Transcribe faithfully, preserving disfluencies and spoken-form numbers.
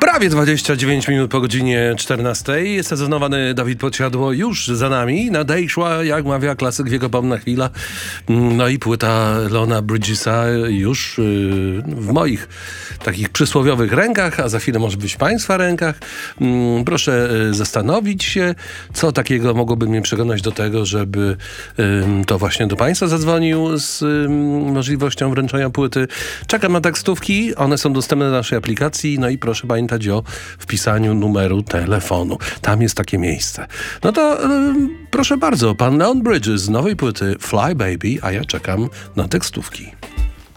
Prawie dwadzieścia dziewięć minut po godzinie czternastej. Sezonowany Dawid Podsiadło już za nami. Nadejszła, jak mawia klasyk, wiekopomna chwila. No i płyta Leona Bridgesa już yy, w moich takich przysłowiowych rękach, a za chwilę może być w państwa rękach. Yy, proszę yy, zastanowić się, co takiego mogłoby mnie przekonać do tego, żeby yy, to właśnie do państwa zadzwonił z yy, możliwością wręczenia płyty. Czekam na tekstówki. One są dostępne na naszej aplikacji. No i proszę pamiętać o wpisaniu numeru telefonu. Tam jest takie miejsce. No to yy, proszę bardzo, pan Leon Bridges z nowej płyty Fly Baby, a ja czekam na tekstówki.